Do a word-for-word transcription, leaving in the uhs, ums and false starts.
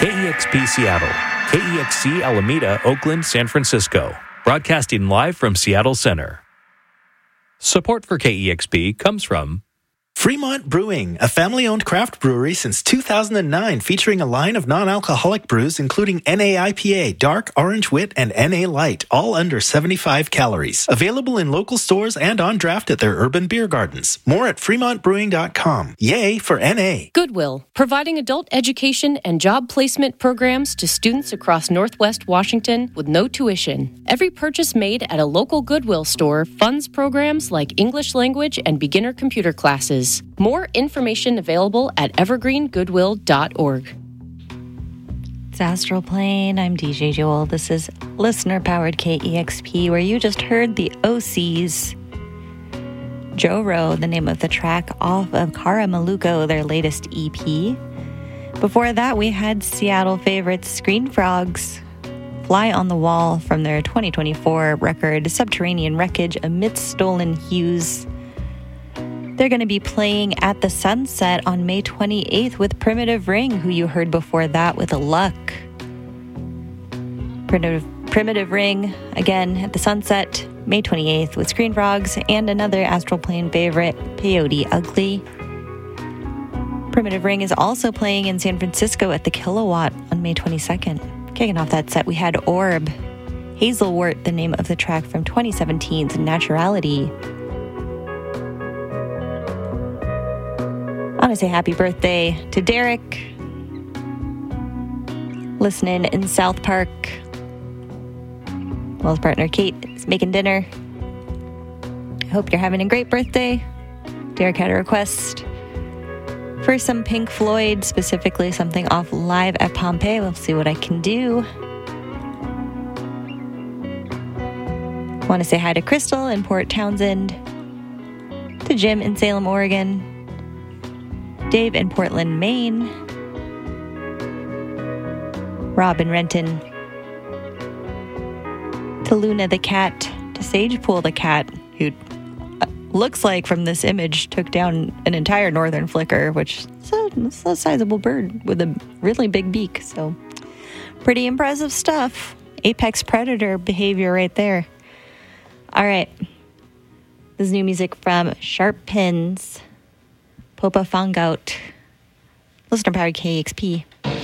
K E X P Seattle, K E X C Alameda, Oakland, San Francisco. Broadcasting live from Seattle Center. Support for K E X P comes from Fremont Brewing, a family-owned craft brewery since two thousand nine, featuring a line of non-alcoholic brews including N A I P A, Dark, Orange Wit, and N A Light, all under seventy-five calories. Available in local stores and on draft at their urban beer gardens. More at fremont brewing dot com. Yay for N A. Goodwill, providing adult education and job placement programs to students across Northwest Washington with no tuition. Every purchase made at a local Goodwill store funds programs like English language and beginner computer classes. More information available at evergreen goodwill dot org. It's Astral Plane. I'm D J Joel. This is listener-powered K E X P, where you just heard the O Cs. Joro, the name of the track off of Kara Maluko, their latest E P. Before that, we had Seattle favorites Screen Frogs, Fly on the Wall from their twenty twenty-four record Subterranean Wreckage Amidst Stolen Hues. They're going to be playing at the Sunset on May twenty-eighth with Primitive Ring, who you heard before that with a Luck. Primitive, Primitive Ring, again at the Sunset, May twenty-eighth with Screen Frogs, and another Astral Plane favorite, Peyote Ugly. Primitive Ring is also playing in San Francisco at the Kilowatt on May twenty-second. Kicking off that set, we had Orb, Hazelwort, the name of the track from twenty seventeen's Naturality. I want to say happy birthday to Derek, listening in South Park. Well, his partner Kate is making dinner. I hope you're having a great birthday. Derek had a request for some Pink Floyd, specifically something off Live at Pompeii. We'll see what I can do. I want to say hi to Crystal in Port Townsend, to Jim in Salem, Oregon, Dave in Portland, Maine, Rob in Renton, to Luna the cat, to Sagepool the cat, who uh, looks like from this image took down an entire northern flicker, which is a, it's a sizable bird with a really big beak. So pretty impressive stuff. Apex predator behavior right there. All right. This is new music from Sharp Pins. Popa Fangout. Listener powered K E X P.